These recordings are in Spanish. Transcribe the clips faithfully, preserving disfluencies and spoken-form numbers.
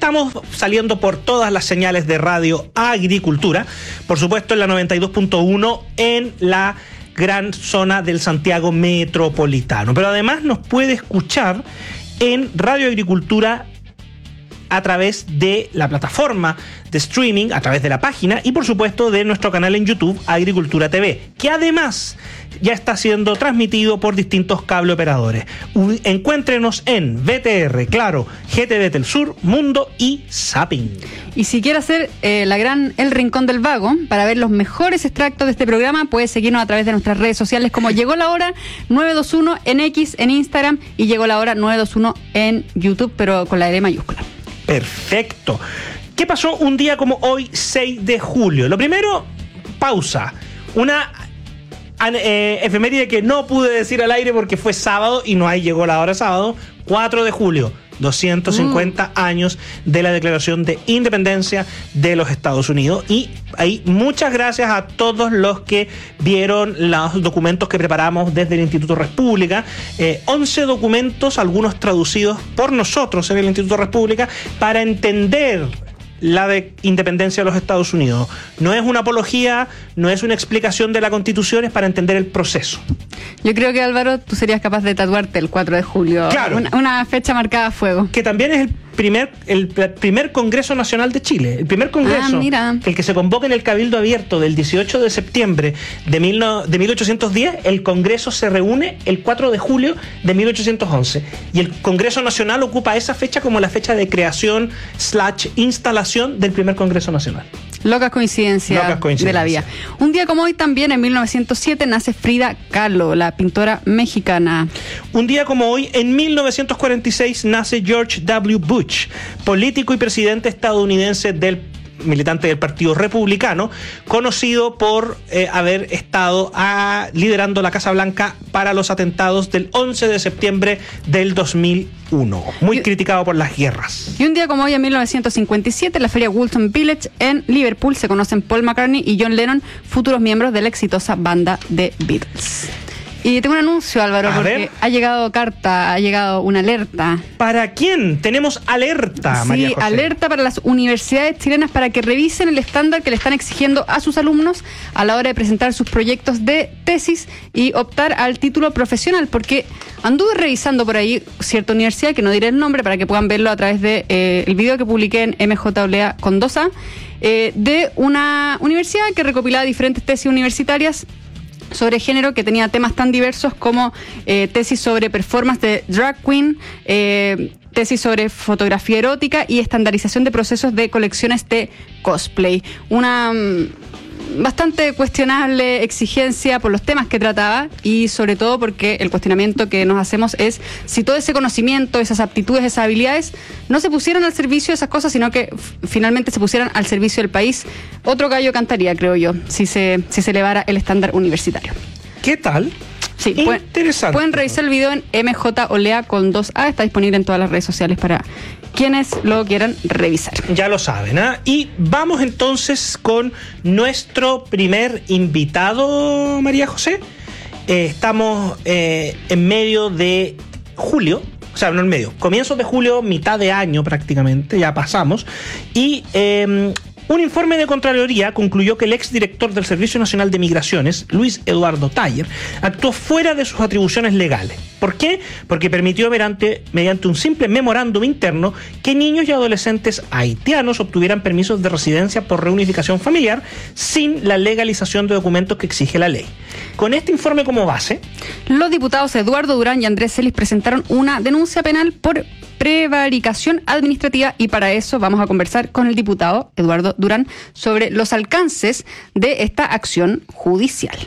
estamos saliendo por todas las señales de Radio Agricultura, por supuesto en la noventa y dos punto uno en la gran zona del Santiago metropolitano, pero además nos puede escuchar en Radio Agricultura a través de la plataforma de streaming, a través de la página y por supuesto de nuestro canal en YouTube Agricultura T V, que además ya está siendo transmitido por distintos cable operadores. Encuéntrenos en V T R, Claro, G T V Telsur, Mundo y Zapping. Y si quiere hacer eh, la gran El Rincón del Vago, para ver los mejores extractos de este programa, puede seguirnos a través de nuestras redes sociales como Llegó la Hora nueve dos uno en X, en Instagram, y Llegó la Hora nueve dos uno en YouTube, pero con la E mayúscula. Perfecto. ¿Qué pasó un día como hoy, seis de julio? Lo primero, pausa. Una eh, efeméride que no pude decir al aire porque fue sábado y no ahí llegó la hora sábado. cuatro de julio, doscientos cincuenta mm. años de la Declaración de Independencia de los Estados Unidos. Y ahí muchas gracias a todos los que vieron los documentos que preparamos desde el Instituto República. Eh, once documentos, algunos traducidos por nosotros en el Instituto República, para entender la de independencia de los Estados Unidos. No es una apología, no es una explicación de la Constitución, es para entender el proceso. Yo creo que, Álvaro, tú serías capaz de tatuarte el cuatro de julio. Claro. Una, una fecha marcada a fuego. Que también es el primer, el primer Congreso Nacional de Chile. El primer Congreso, ah, mira. el que se convoca en el Cabildo Abierto del dieciocho de septiembre de, mil, de mil ochocientos diez, el Congreso se reúne el cuatro de julio de mil ochocientos once. Y el Congreso Nacional ocupa esa fecha como la fecha de creación slash instalación del primer Congreso Nacional. Locas coincidencias, Locas coincidencias de la vida. Un día como hoy también, en mil novecientos siete, nace Frida Kahlo, la pintora mexicana. Un día como hoy, en mil novecientos cuarenta y seis, nace George W. Bush, político y presidente estadounidense del militante del Partido Republicano, conocido por eh, haber estado a, liderando la Casa Blanca para los atentados del once de septiembre del dos mil uno. Muy y, criticado por las guerras. Y un día como hoy, en mil novecientos cincuenta y siete, en la feria Woolton Village en Liverpool, se conocen Paul McCartney y John Lennon, futuros miembros de la exitosa banda de Beatles. Y tengo un anuncio, Álvaro, a porque ver. ha llegado carta, ha llegado una alerta. ¿Para quién? Tenemos alerta, sí, María José. Alerta para las universidades chilenas para que revisen el estándar que le están exigiendo a sus alumnos a la hora de presentar sus proyectos de tesis y optar al título profesional, porque anduve revisando por ahí cierta universidad, que no diré el nombre para que puedan verlo a través de eh, el video que publiqué en M J W A con dos A, eh, de una universidad que recopilaba diferentes tesis universitarias sobre género, que tenía temas tan diversos como eh, tesis sobre performance de drag queen, eh, tesis sobre fotografía erótica y estandarización de procesos de colecciones de cosplay. Una um, bastante cuestionable exigencia por los temas que trataba y sobre todo porque el cuestionamiento que nos hacemos es si todo ese conocimiento, esas aptitudes, esas habilidades no se pusieran al servicio de esas cosas, sino que f- finalmente se pusieran al servicio del país. Otro gallo cantaría, creo yo, si se, si se elevara el estándar universitario. ¿Qué tal? Sí, interesante. Pueden, pueden revisar el video en M J W A con dos A, está disponible en todas las redes sociales para quienes lo quieran revisar. Ya lo saben, ¿ah? ¿eh? Y vamos entonces con nuestro primer invitado, María José. Eh, estamos eh, en medio de julio, o sea, no en medio, comienzos de julio, mitad de año prácticamente, ya pasamos, y eh, un informe de Contraloría concluyó que el exdirector del Servicio Nacional de Migraciones, Luis Eduardo Taller, actuó fuera de sus atribuciones legales. ¿Por qué? Porque permitió mediante, mediante un simple memorándum interno que niños y adolescentes haitianos obtuvieran permisos de residencia por reunificación familiar sin la legalización de documentos que exige la ley. Con este informe como base, los diputados Eduardo Durán y Andrés Celis presentaron una denuncia penal por prevaricación administrativa y para eso vamos a conversar con el diputado Eduardo Durán sobre los alcances de esta acción judicial.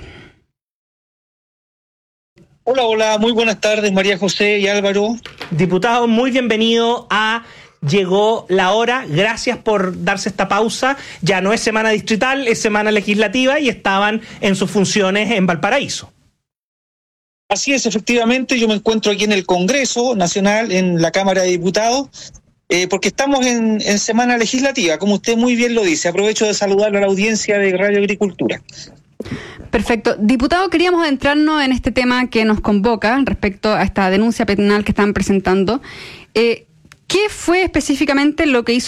Hola, hola, muy buenas tardes, María José y Álvaro. Diputado, muy bienvenido a Llegó la Hora. Gracias por darse esta pausa. Ya no es semana distrital, es semana legislativa y estaban en sus funciones en Valparaíso. Así es, efectivamente, yo me encuentro aquí en el Congreso Nacional, en la Cámara de Diputados, eh, porque estamos en, en semana legislativa, como usted muy bien lo dice. Aprovecho de saludar a la audiencia de Radio Agricultura. Perfecto. Diputado, queríamos adentrarnos en este tema que nos convoca respecto a esta denuncia penal que están presentando. Eh, ¿Qué fue específicamente lo que hizo